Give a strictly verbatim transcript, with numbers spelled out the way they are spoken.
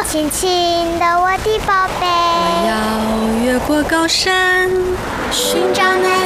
轻轻的我的宝贝， 我要越过高山， 寻找那